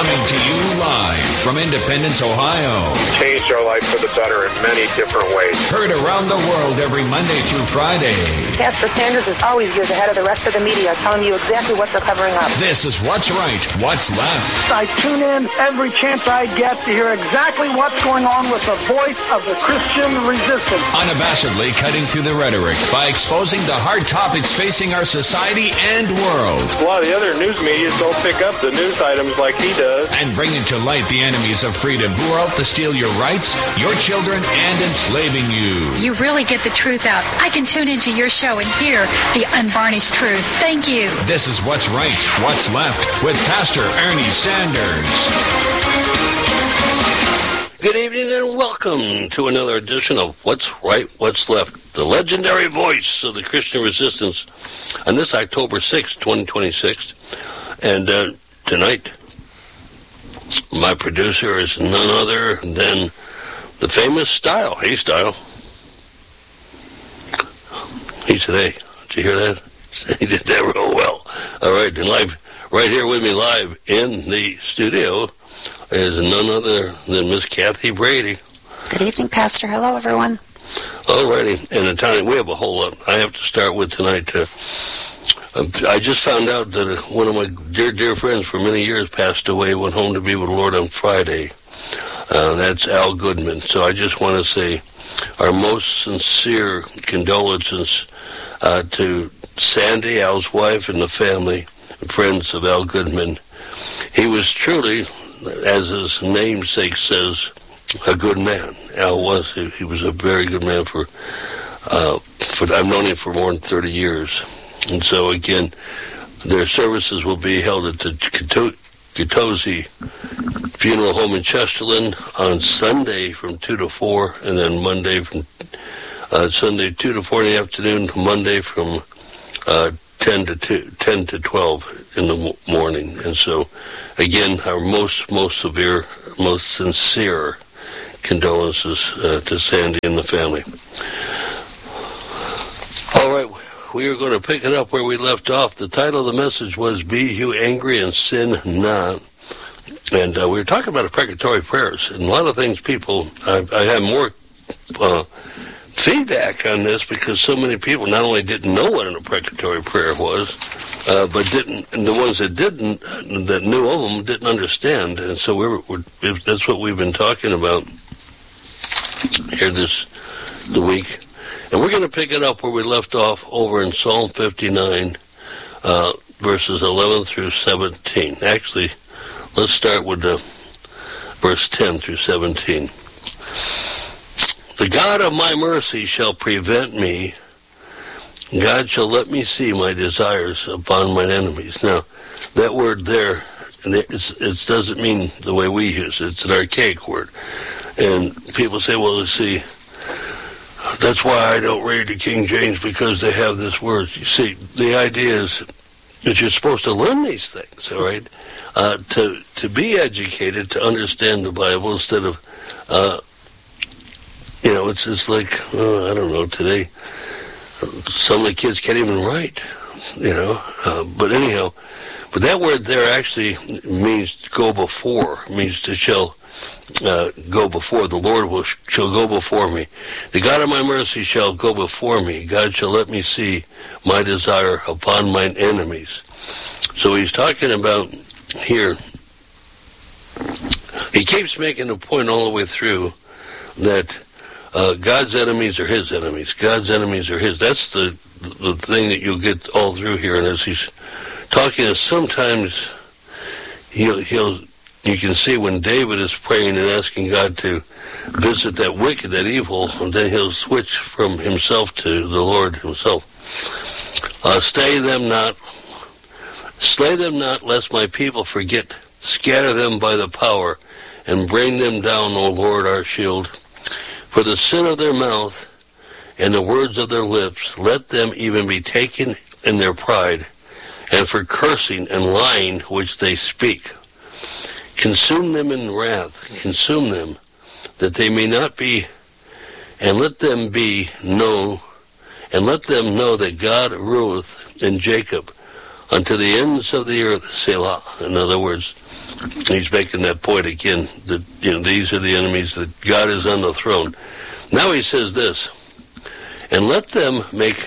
Coming to you live from Independence, Ohio. Changed our life for the better in many different ways. Heard around the world every Monday through Friday. Pastor Sanders is always years ahead of the rest of the media, telling you exactly what they're covering up. This is What's Right, What's Left. I tune in every chance I get to hear exactly what's going on with the voice of the Christian resistance. Unabashedly cutting through the rhetoric by exposing the hard topics facing our society and world. A lot of the other news media don't pick up the news items like he does. And bringing to light the enemies of freedom who are out to steal your rights, your children, and enslaving you. You really get the truth out. I can tune into your show and hear the unvarnished truth. Thank you. This is What's Right, What's Left with Pastor Ernie Sanders. Good evening and welcome to another edition of What's Right, What's Left, the legendary voice of the Christian resistance on this October 6th, 2026. And tonight, my producer is none other than the famous Style. Hey, Style. He said, hey, did you hear that? He did that real well. All right, and live, right here with me live in the studio is none other than Miss Kathy Brady. Good evening, Pastor. Hello, everyone. All righty, and Tony, we have a whole lot I have to start with tonight. I just found out that one of my dear friends for many years passed away, went home to be with the Lord on Friday. That's Al Goodman. So I just want to say our most sincere condolences to Sandy, Al's wife, and the family and friends of Al Goodman. He was truly, as his namesake says, a good man. Al was. He was a very good man for I've known him for more than 30 years. And so, again, their services will be held at the Gatosi Funeral Home in Chesterland on Sunday from 2 to 4, and then Monday from Sunday 2 to 4 in the afternoon, Monday from 10 to 12 in the morning. And so, again, our most severe, most sincere condolences to Sandy and the family. All right, we are going to pick it up where we left off. The title of the message was Be You Angry and Sin Not. And we were talking about precatory prayers. And a lot of things people, I have more feedback on this because so many people not only didn't know what an imprecatory prayer was, but didn't, and the ones that didn't, that knew of them, didn't understand. And so that's what we've been talking about here the week. And we're going to pick it up where we left off over in Psalm 59, verses 11 through 17. Actually, let's start with verse 10 through 17. The God of my mercy shall prevent me. God shall let me see my desires upon mine enemies. Now, that word there, it doesn't mean the way we use it. It's an archaic word. And people say, well, you see, that's why I don't read the King James, because they have this word. You see, the idea is that you're supposed to learn these things, all right? To be educated, to understand the Bible instead of, it's just like, I don't know, today, some of the kids can't even write, but anyhow, but that word there actually means go before, means to shall go before. The Lord shall go before me. The God of my mercy shall go before me. God shall let me see my desire upon mine enemies. So he's talking about here, he keeps making a point all the way through that God's enemies are his enemies. God's enemies are his. That's the thing that you'll get all through here. And as he's talking, sometimes you can see when David is praying and asking God to visit that wicked, that evil, and then he'll switch from himself to the Lord himself. Slay them not, lest my people forget. Scatter them by the power, and bring them down, O Lord, our shield. For the sin of their mouth and the words of their lips, let them even be taken in their pride, and for cursing and lying which they speak. Consume them in wrath, consume them, that they may not be, and let them know that God ruleth in Jacob unto the ends of the earth, Selah. In other words, he's making that point again that these are the enemies, that God is on the throne. Now he says this, and let them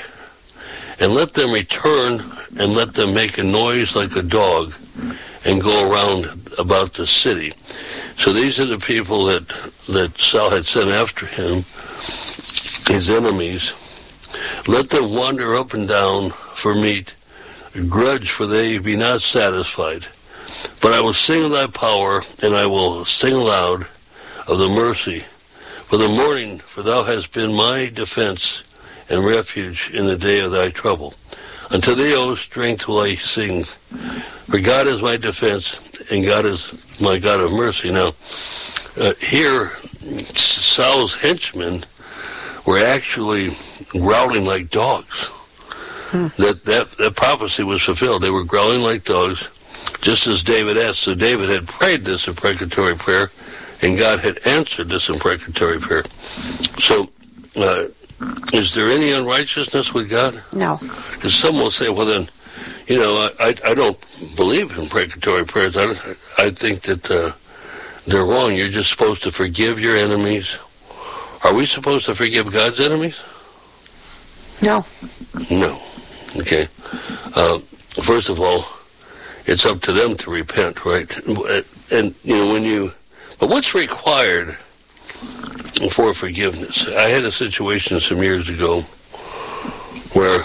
return, and let them make a noise like a dog, and go around about the city. So these are the people that Saul had sent after him, his enemies. Let them wander up and down for meat, grudge, for they be not satisfied. But I will sing of thy power, and I will sing aloud of the mercy for the morning, for thou hast been my defense and refuge in the day of thy trouble. Unto thee, O strength, will I sing, for God is my defense, and God is my God of mercy. Now, here, Saul's henchmen were actually growling like dogs. That prophecy was fulfilled. They were growling like dogs, just as David asked. So David had prayed this imprecatory prayer, and God had answered this imprecatory prayer. So, is there any unrighteousness with God? No. Because some will say, well then, I don't believe in imprecatory prayers. I think that they're wrong. You're just supposed to forgive your enemies. Are we supposed to forgive God's enemies? No. No. Okay. First of all, it's up to them to repent, right? And but what's required for forgiveness? I had a situation some years ago where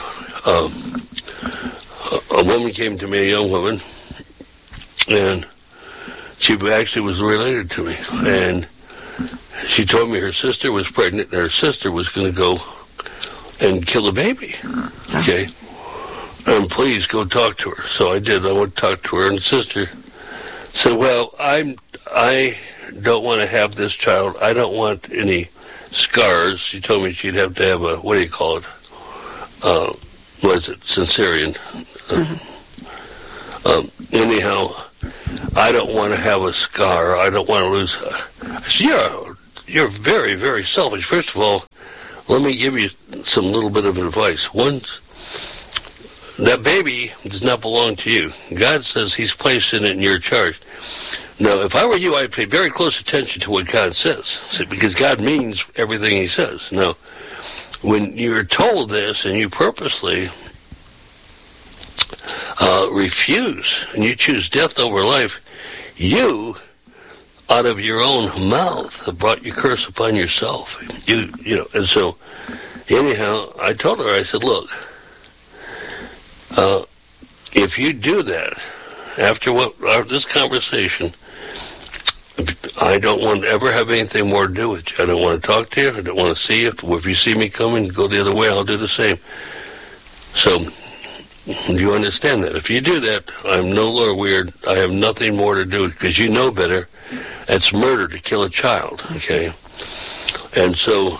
a woman came to me, a young woman, and she actually was related to me, and she told me her sister was pregnant and her sister was going to go and kill a baby. Okay? And please go talk to her. So I did. I went to talk to her, and the sister said, well, I don't want to have this child. I don't want any scars. She told me she'd have to have a, what do you call it? What is it? Cesarean. Anyhow, I don't want to have a scar. I don't want to lose. I said, you're very, very selfish. First of all, let me give you some little bit of advice. Once that baby does not belong to you. God says he's placed it in your charge. Now, if I were you, I'd pay very close attention to what God says, because God means everything he says. Now, when you're told this and you purposely refuse and you choose death over life, you, out of your own mouth, have brought your curse upon yourself. And so, anyhow, I told her, I said, look, if you do that, after this conversation, I don't want to ever have anything more to do with you. I don't want to talk to you. I don't want to see you. If you see me coming, go the other way, I'll do the same. So, do you understand that? If you do that, I'm no longer weird. I have nothing more to do, because you know better. It's murder to kill a child, okay? And so,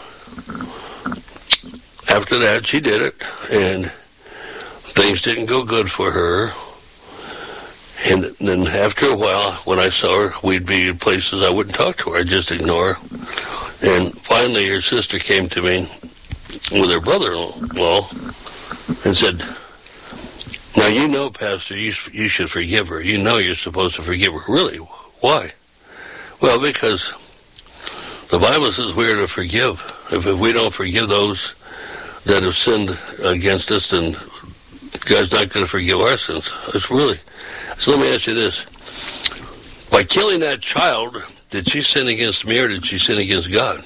after that, she did it, and things didn't go good for her. And then after a while, when I saw her, we'd be in places I wouldn't talk to her. I'd just ignore her. And finally, her sister came to me with her brother-in-law and said, now, you know, Pastor, you should forgive her. You know you're supposed to forgive her. Really? Why? Well, because the Bible says we are to forgive. If we don't forgive those that have sinned against us, then God's not going to forgive our sins. It's really... So let me ask you this. By killing that child, did she sin against me or did she sin against God?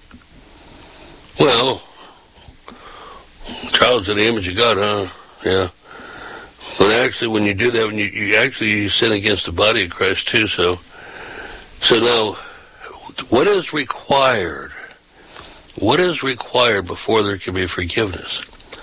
Well, child's in the image of God, huh? Yeah. But actually, when you do that, when you sin against the body of Christ too. So now, what is required? What is required before there can be forgiveness?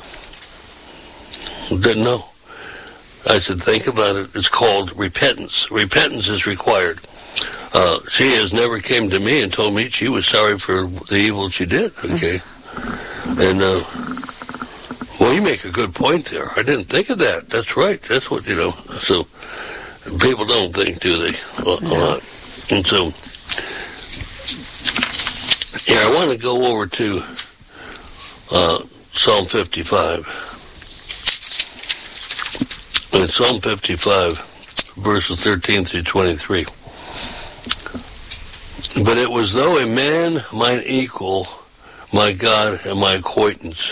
Didn't know. I said, think about it. It's called repentance. Repentance is required. She has never came to me and told me she was sorry for the evil she did. Okay. And, well, you make a good point there. I didn't think of that. That's right. That's what, so people don't think, do they? A lot. And so, here, I want to go over to Psalm 55. In Psalm 55, verses 13 through 23. But it was though a man mine equal, my God and my acquaintance.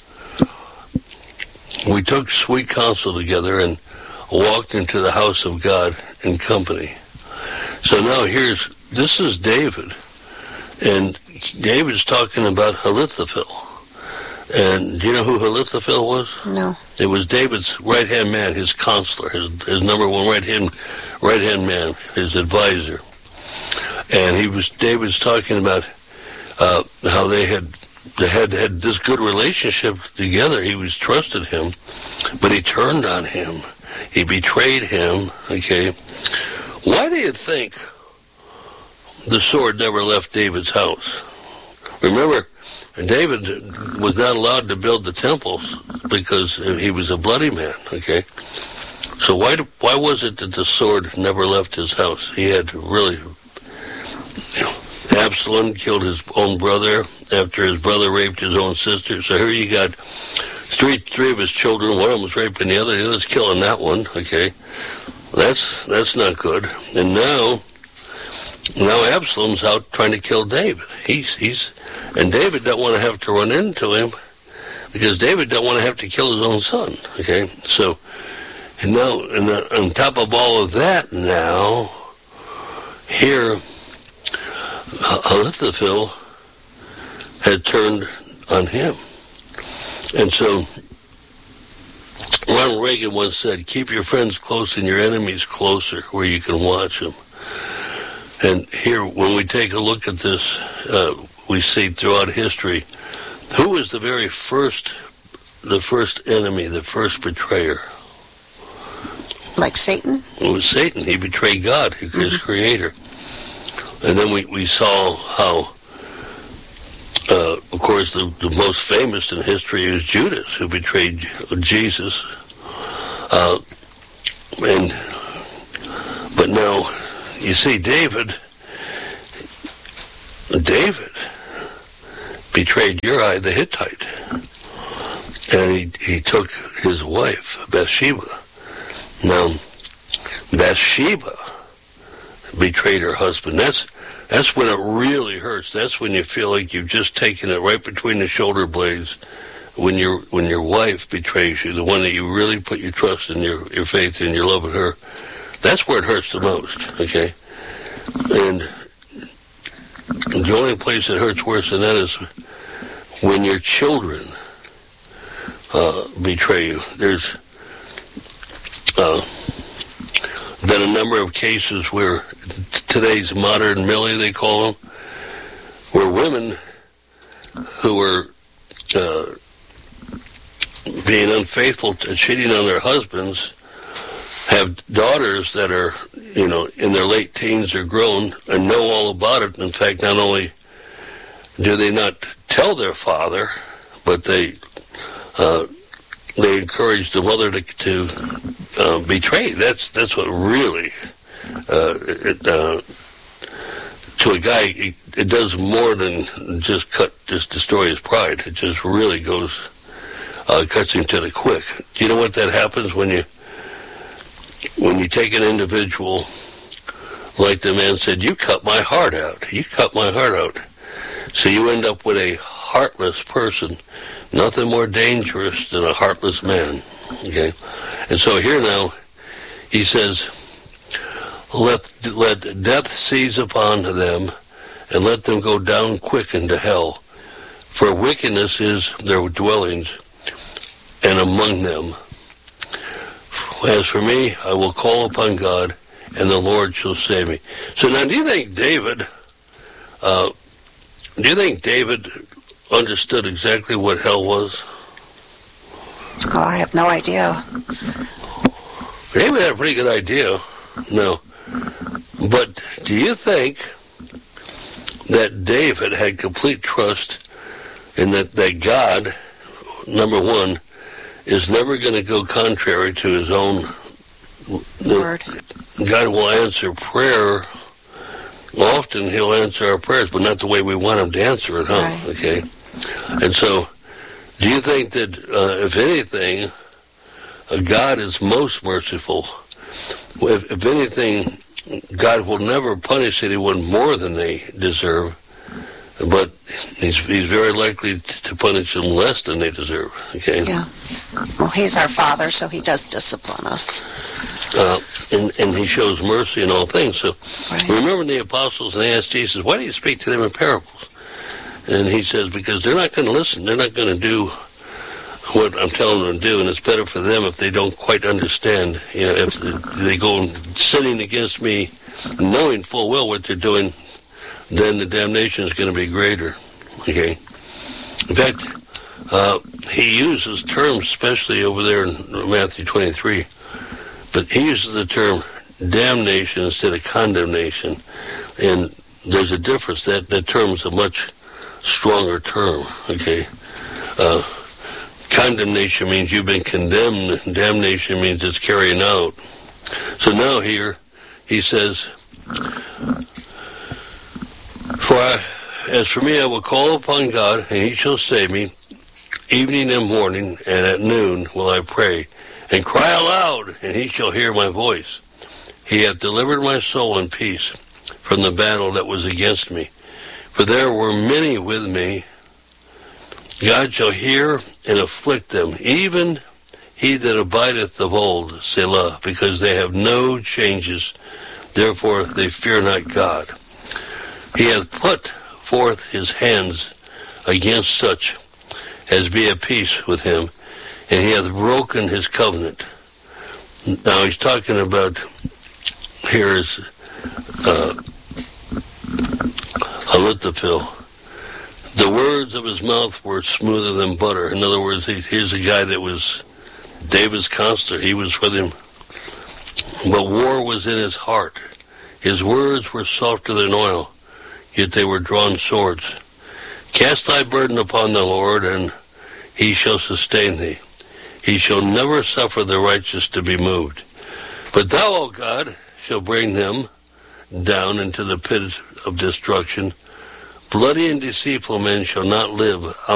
We took sweet counsel together and walked into the house of God in company. So now this is David, and David's talking about Ahithophel. And do you know who Ahithophel was? No. It was David's right-hand man, his counselor, his number one right-hand man, his advisor. And David's talking about how they had this good relationship together. He was trusted him, but he turned on him. He betrayed him. Okay, why do you think the sword never left David's house? Remember, David was not allowed to build the temples because he was a bloody man. Okay, so why was it that the sword never left his house? He had really. Absalom killed his own brother after his brother raped his own sister. So here you got three of his children. One of them was raping the other's killing that one. Okay, that's not good. And now Absalom's out trying to kill David. And David don't want to have to run into him because David don't want to have to kill his own son. Okay, so and now on top of all of that, now here. Ahithophel had turned on him. And so Ronald Reagan once said, keep your friends close and your enemies closer where you can watch them. And here, when we take a look at this, we see throughout history, who was the first enemy, the first betrayer? Like Satan? It was Satan. He betrayed God, his creator. And then we saw how, of course, the most famous in history is Judas, who betrayed Jesus. But now, you see, David betrayed Uriah the Hittite, and he took his wife Bathsheba. Now, Bathsheba betrayed her husband. That's when it really hurts. That's when you feel like you've just taken it right between the shoulder blades. When your wife betrays you, the one that you really put your trust and your faith in, your love in her, that's where it hurts the most. Okay, and the only place that hurts worse than that is when your children betray you. There's been a number of cases where today's modern Millie, they call them, where women who were being unfaithful, cheating on their husbands, have daughters that are, in their late teens or grown and know all about it. In fact, not only do they not tell their father, but they encourage the mother to betray. That's what really, to a guy, it does more than just destroy his pride. It just really cuts him to the quick. Do you know what that happens when you take an individual, like the man said, you cut my heart out. You cut my heart out. So you end up with a heartless person. Nothing more dangerous than a heartless man. Okay? And so here now, he says, let death seize upon them, and let them go down quick into hell. For wickedness is their dwellings, and among them. As for me, I will call upon God, and the Lord shall save me. So now, do you think David understood exactly what hell was? Oh, I have no idea. David had a pretty good idea. No. But do you think that David had complete trust in that God, number one, is never going to go contrary to his own word? God will answer prayer. Often he'll answer our prayers, but not the way we want him to answer it, huh? Right. Okay. And so, do you think that, if anything, God is most merciful if anything, God will never punish anyone more than they deserve, but he's very likely to punish them less than they deserve. Okay. Yeah. Well, he's our Father, so he does discipline us. And he shows mercy in all things. So Right. remember the apostles, and they asked Jesus, why do you speak to them in parables? And he says, because they're not going to listen. They're not going to do what I'm telling them to do, and it's better for them if they don't quite understand. You know, if they go sinning against me, knowing full well what they're doing, then the damnation is going to be greater. Okay. In fact, he uses terms, especially over there in Matthew 23, but he uses the term damnation instead of condemnation, and there's a difference. That term is a much stronger term. Okay. Condemnation means you've been condemned. Damnation means it's carrying out. So now here he says, as for me, I will call upon God, and he shall save me. Evening and morning, and at noon will I pray, and cry aloud, and he shall hear my voice. He hath delivered my soul in peace from the battle that was against me. For there were many with me. God shall hear and afflict them, even he that abideth of old, Selah, because they have no changes, therefore they fear not God. He hath put forth his hands against such as be at peace with him, and he hath broken his covenant. Now he's talking about, here is Ahithophel. The words of his mouth were smoother than butter. In other words, here's a guy that was David's counselor. He was with him. But war was in his heart. His words were softer than oil, yet they were drawn swords. Cast thy burden upon the Lord, and he shall sustain thee. He shall never suffer the righteous to be moved. But thou, O God, shall bring them down into the pit of destruction. Bloody and deceitful men shall not live